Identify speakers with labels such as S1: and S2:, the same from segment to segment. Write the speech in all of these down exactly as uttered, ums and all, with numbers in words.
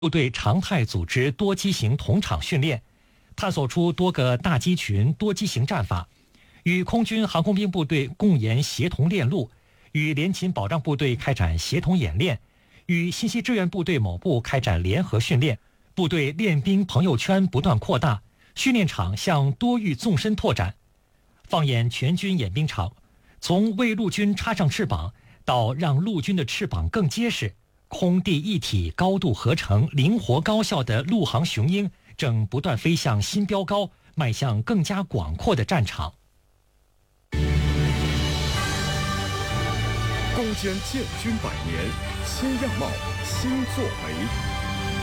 S1: 部队常态组织多机型同场训练，探索出多个大机群多机型战法，与空军航空兵部队共研协同练路，与联勤保障部队开展协同演练，与信息支援部队某部开展联合训练。部队练兵朋友圈不断扩大，训练场向多域纵深拓展。放眼全军演兵场，从为陆军插上翅膀到让陆军的翅膀更结实，空地一体、高度合成、灵活高效的陆航雄鹰正不断飞向新标高，迈向更加广阔的战场。
S2: 攻坚建军百年，新样貌，新作为。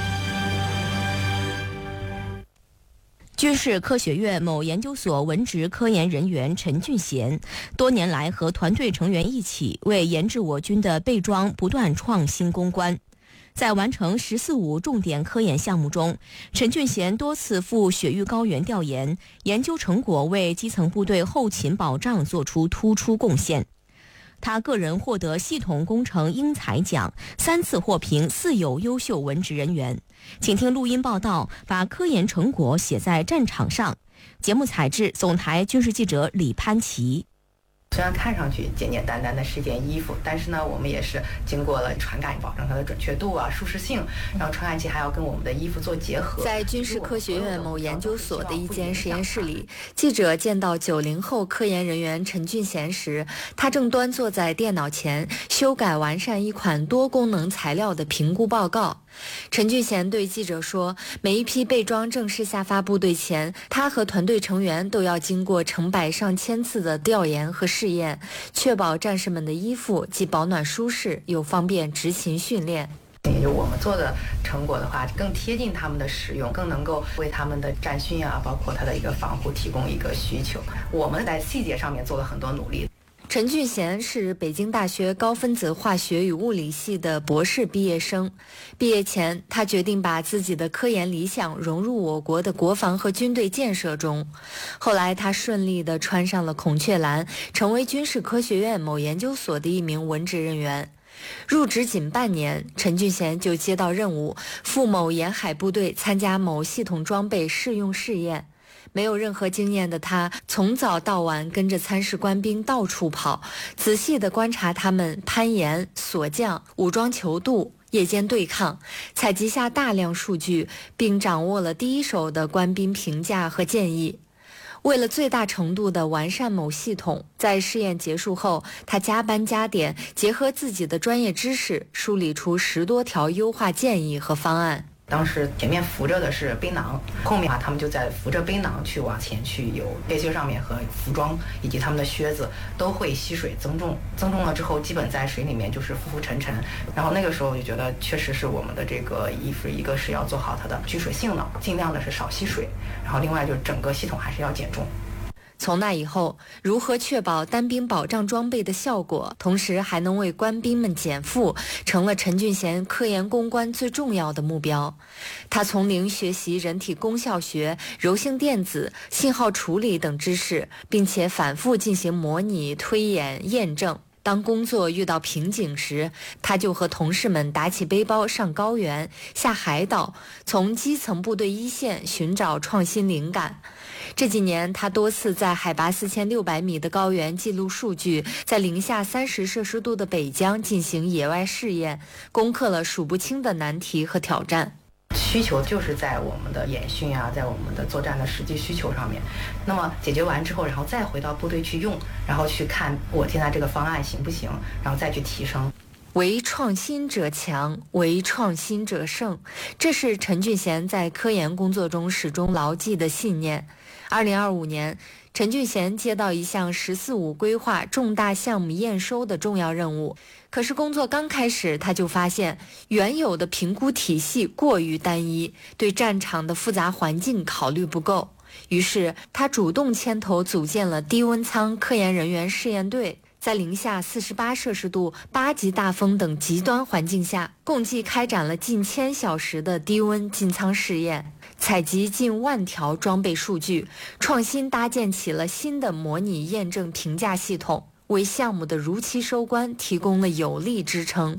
S3: 军事科学院某研究所文职科研人员陈俊贤，多年来和团队成员一起为研制我军的备装不断创新攻关。在完成“十四五”重点科研项目中，陈俊贤多次赴雪域高原调研，研究成果为基层部队后勤保障作出突出贡献。他个人获得系统工程英才奖，三次获评四有优秀文职人员。请听录音报道，把科研成果写在战场上。节目采制总台军事记者李潘琪。
S4: 虽然看上去简简单单的是件衣服，但是呢，我们也是经过了传感，保证它的准确度啊、舒适性，然后传感器还要跟我们的衣服做结合。
S5: 在军事科学院某研究所的一间实验室里，记者见到九零后科研人员陈俊贤时，他正端坐在电脑前修改完善一款多功能材料的评估报告。陈俊贤对记者说，每一批备装正式下发部队前，他和团队成员都要经过成百上千次的调研和试验，确保战士们的衣服既保暖舒适，又方便执勤训练。
S4: 也就我们做的成果的话，更贴近他们的使用，更能够为他们的战训啊，包括他的一个防护提供一个需求。我们在细节上面做了很多努力。
S5: 陈俊贤是北京大学高分子化学与物理系的博士毕业生。毕业前，他决定把自己的科研理想融入我国的国防和军队建设中。后来，他顺利地穿上了孔雀蓝，成为军事科学院某研究所的一名文职人员。入职仅半年，陈俊贤就接到任务，赴某沿海部队参加某系统装备试用试验。没有任何经验的他，从早到晚跟着参试官兵到处跑，仔细地观察他们攀岩、锁降、武装泅渡、夜间对抗，采集下大量数据，并掌握了第一手的官兵评价和建议。为了最大程度地完善某系统，在试验结束后，他加班加点，结合自己的专业知识，梳理出十多条优化建议和方案。
S4: 当时前面扶着的是背囊，后面啊，他们就在扶着背囊去往前去游。背心上面和服装以及他们的靴子都会吸水增重，增重了之后，基本在水里面就是浮浮沉沉。然后那个时候我就觉得，确实是我们的这个衣服，一个是要做好它的聚水性能，尽量的是少吸水，然后另外就是整个系统还是要减重。
S5: 从那以后，如何确保单兵保障装备的效果，同时还能为官兵们减负，成了陈俊贤科研攻关最重要的目标。他从零学习人体功效学、柔性电子、信号处理等知识，并且反复进行模拟、推演、验证。当工作遇到瓶颈时，他就和同事们打起背包上高原、下海岛，从基层部队一线寻找创新灵感。这几年，他多次在海拔四千六百米的高原记录数据，在零下三十摄氏度的北疆进行野外试验，攻克了数不清的难题和挑战。
S4: 需求就是在我们的演训啊，在我们的作战的实际需求上面。那么解决完之后，然后再回到部队去用，然后去看我现在这个方案行不行，然后再去提升。
S5: 为创新者强，为创新者胜，这是陈俊贤在科研工作中始终牢记的信念。二零二五年，陈俊贤接到一项“十四五”规划重大项目验收的重要任务，可是工作刚开始，他就发现原有的评估体系过于单一，对战场的复杂环境考虑不够。于是，他主动牵头组建了低温舱科研人员试验队。在零下四十八摄氏度、八级大风等极端环境下，共计开展了近千小时的低温进舱试验，采集近万条装备数据，创新搭建起了新的模拟验证评价系统，为项目的如期收官提供了有力支撑。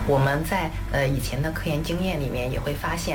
S4: 我们在呃以前的科研经验里面也会发现，